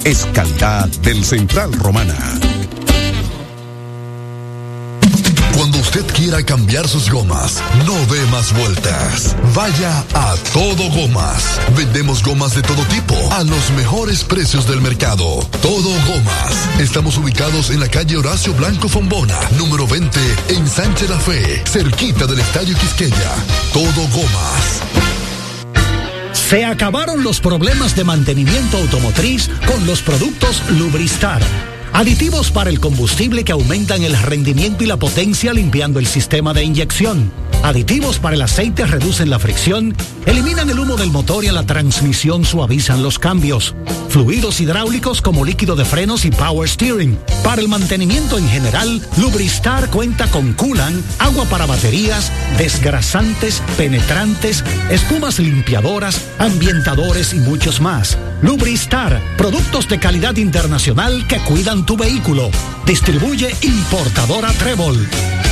es calidad del Central Romana. Cuando usted quiera cambiar sus gomas, no dé más vueltas. Vaya a Todo Gomas. Vendemos gomas de todo tipo a los mejores precios del mercado. Todo Gomas. Estamos ubicados en la calle Horacio Blanco Fombona, número 20, en Sánchez La Fe, cerquita del Estadio Quisqueya. Todo Gomas. Se acabaron los problemas de mantenimiento automotriz con los productos Lubristar. Aditivos para el combustible que aumentan el rendimiento y la potencia limpiando el sistema de inyección. Aditivos para el aceite reducen la fricción, eliminan el humo del motor y en la transmisión suavizan los cambios. Fluidos hidráulicos como líquido de frenos y power steering. Para el mantenimiento en general, Lubristar cuenta con coolant, agua para baterías, desgrasantes, penetrantes, espumas limpiadoras, ambientadores y muchos más. Lubristar, productos de calidad internacional que cuidan tu vehículo. Distribuye importadora Trébol.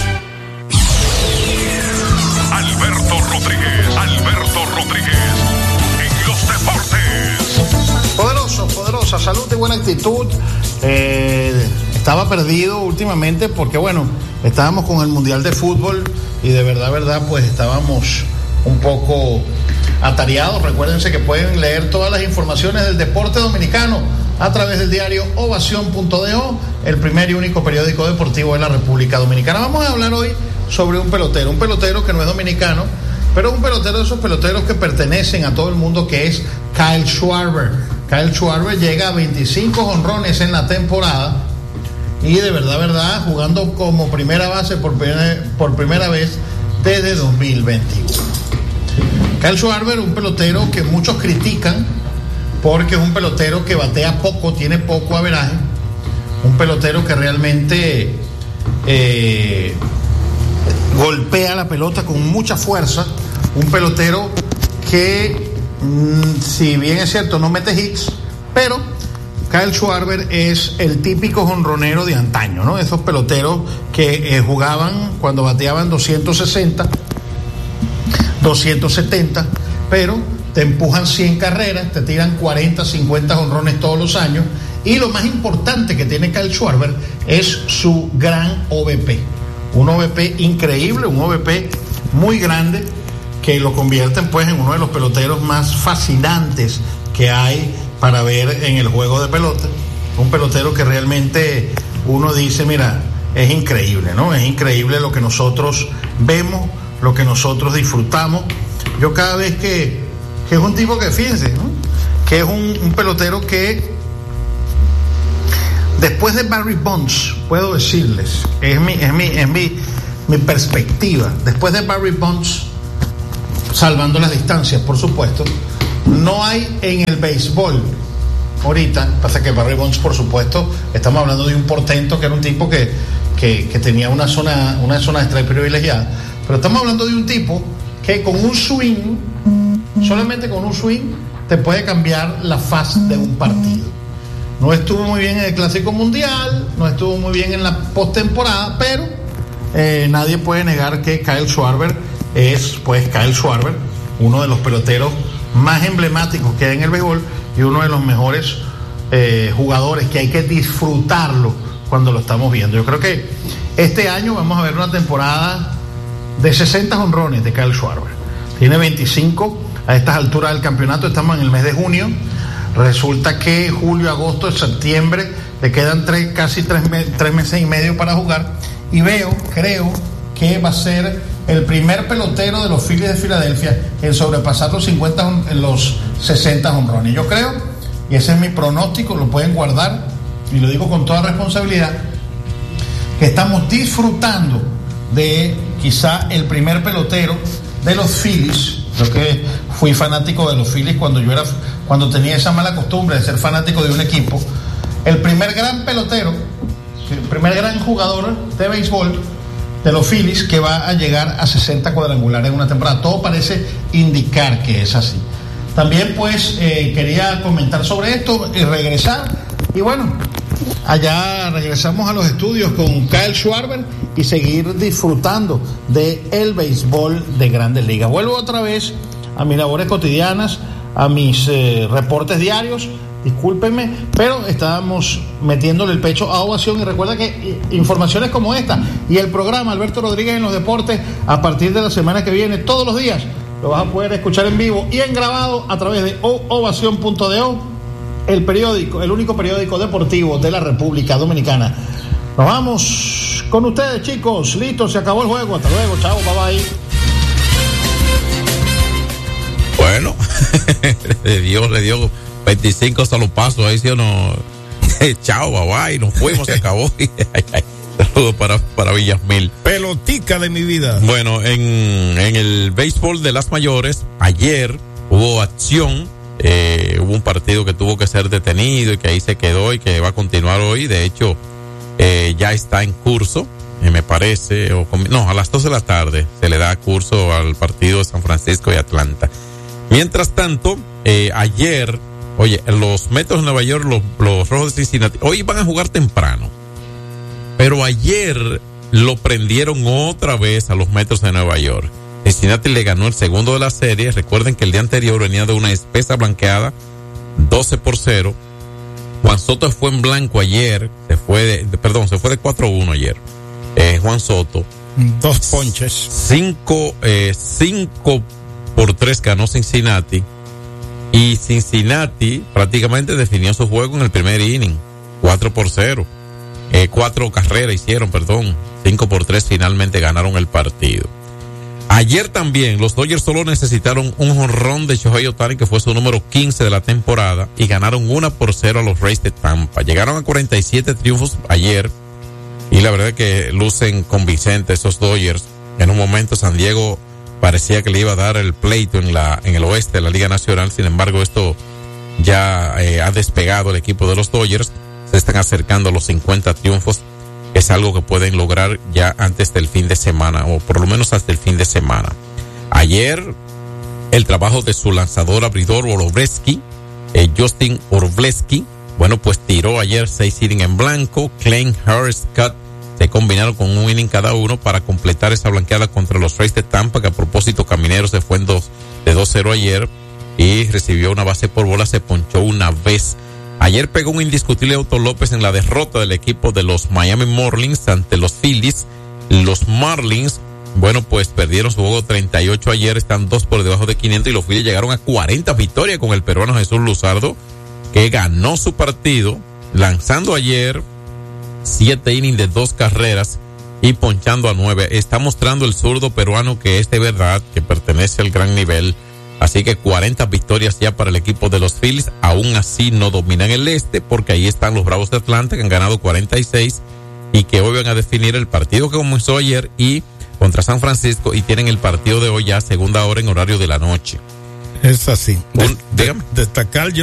Alberto Rodríguez, en los deportes. Poderosa, salud y buena actitud. Estaba perdido últimamente porque, bueno, estábamos con el Mundial de Fútbol y de verdad, pues estábamos un poco atareados. Recuérdense que pueden leer todas las informaciones del deporte dominicano a través del diario Ovación.do, el primer y único periódico deportivo de la República Dominicana. Vamos a hablar hoy sobre un pelotero que no es dominicano, pero un pelotero de esos peloteros que pertenecen a todo el mundo, que es Kyle Schwarber. Kyle Schwarber llega a 25 jonrones en la temporada y de verdad jugando como primera base por primera vez desde 2021. Kyle Schwarber, un pelotero que muchos critican porque es un pelotero que batea poco, tiene poco averaje, un pelotero que realmente golpea la pelota con mucha fuerza, un pelotero que, si bien es cierto, no mete hits, pero Kyle Schwarber es el típico jonronero de antaño, ¿no? Esos peloteros que jugaban cuando bateaban 260, 270, pero te empujan 100 carreras, te tiran 40, 50 jonrones todos los años, y lo más importante que tiene Kyle Schwarber es su gran OVP. Un OVP increíble, un OVP muy grande que lo convierten pues en uno de los peloteros más fascinantes que hay para ver en el juego de pelota. Un pelotero que realmente uno dice, mira, es increíble, ¿no? Es increíble lo que nosotros vemos, lo que nosotros disfrutamos. Yo cada vez que es un tipo que, fíjense, ¿no? Que es un pelotero que después de Barry Bonds, puedo decirles, es mi perspectiva, después de Barry Bonds, salvando las distancias, por supuesto, no hay en el béisbol ahorita, pasa que Barry Bonds, por supuesto, estamos hablando de un portento que era un tipo que tenía una zona de strike privilegiada, pero estamos hablando de un tipo que con un swing, solamente con un swing, te puede cambiar la faz de un partido. No estuvo muy bien en el Clásico Mundial, no estuvo muy bien en la postemporada, pero nadie puede negar que Kyle Schwarber es, pues, Kyle Schwarber, uno de los peloteros más emblemáticos que hay en el béisbol y uno de los mejores jugadores que hay que disfrutarlo cuando lo estamos viendo. Yo creo que este año vamos a ver una temporada de 60 jonrones de Kyle Schwarber. Tiene 25 a estas alturas del campeonato, estamos en el mes de junio. Resulta que julio, agosto, septiembre le quedan casi tres meses y medio para jugar, y creo que va a ser el primer pelotero de los Phillies de Filadelfia en sobrepasar los 60 jonrones. Yo creo, y ese es mi pronóstico, lo pueden guardar y lo digo con toda responsabilidad, que estamos disfrutando de quizá el primer pelotero de los Phillies. Yo que fui fanático de los Phillies cuando tenía esa mala costumbre de ser fanático de un equipo, el primer gran pelotero, el primer gran jugador de béisbol de los Phillies que va a llegar a 60 cuadrangulares en una temporada. Todo parece indicar que es así. También pues quería comentar sobre esto y regresar, y bueno, allá regresamos a los estudios con Kyle Schwarber y seguir disfrutando del béisbol de Grandes Ligas. Vuelvo otra vez a mis labores cotidianas, a mis reportes diarios, discúlpenme, pero estábamos metiéndole el pecho a Ovación. Y recuerda que informaciones como esta y el programa Alberto Rodríguez en los deportes, a partir de la semana que viene, todos los días, lo vas a poder escuchar en vivo y en grabado a través de ovación.do, el periódico, el único periódico deportivo de la República Dominicana. Nos vamos con ustedes, chicos. Listo, se acabó el juego. Hasta luego, chao, bye bye. Bueno, le dio 25 solo pasos ahí, ¿sí o no? Chao, bye bye, nos fuimos, se acabó. Saludos para Villasmil. Pelotica de mi vida. Bueno, en el béisbol de las mayores, ayer hubo acción, hubo un partido que tuvo que ser detenido y que ahí se quedó y que va a continuar hoy. De hecho, ya está en curso, me parece, a las 2 de la tarde se le da curso al partido de San Francisco y Atlanta. Mientras tanto, ayer, los Metros de Nueva York, los Rojos de Cincinnati, hoy van a jugar temprano, pero ayer lo prendieron otra vez a los Metros de Nueva York. Cincinnati le ganó el segundo de la serie. Recuerden que el día anterior venía de una espesa blanqueada, 12-0. Juan Soto fue en blanco ayer, se fue de 4-1 ayer. Juan Soto. 2 ponches. 5-3 ganó Cincinnati. Y Cincinnati prácticamente definió su juego en el primer inning. 4-0. 4 carreras hicieron, 5-3 finalmente ganaron el partido. Ayer también los Dodgers solo necesitaron un jonrón de Shohei Ohtani, que fue su número 15 de la temporada, y ganaron 1-0 a los Rays de Tampa. Llegaron a 47 triunfos ayer, y la verdad es que lucen convincentes esos Dodgers. En un momento San Diego parecía que le iba a dar el pleito en el oeste de la Liga Nacional. Sin embargo, esto ya ha despegado el equipo de los Dodgers. Se están acercando a los 50 triunfos. Es algo que pueden lograr ya antes del fin de semana, o por lo menos hasta el fin de semana. Ayer, el trabajo de su lanzador abridor Justin Orvleski, pues tiró ayer 6 innings en blanco. Klein, Harris, Scott se combinaron con un inning cada uno para completar esa blanqueada contra los Rays de Tampa, que a propósito Caminero se fue de 2-0 ayer y recibió una base por bola, se ponchó una vez. Ayer pegó un indiscutible Otto López en la derrota del equipo de los Miami Marlins ante los Phillies. Los Marlins, perdieron su juego 38 ayer, están 2 por debajo de 500, y los Phillies llegaron a 40 victorias con el peruano Jesús Luzardo, que ganó su partido lanzando ayer 7 innings de 2 carreras y ponchando a 9. Está mostrando el zurdo peruano que es de verdad, que pertenece al gran nivel. Así que 40 victorias ya para el equipo de los Phillies. Aún así no dominan el este, porque ahí están los Bravos de Atlanta, que han ganado 46 y que hoy van a definir el partido que comenzó ayer y contra San Francisco, y tienen el partido de hoy ya a segunda hora en horario de la noche. Es así. Dígame. Destacar yo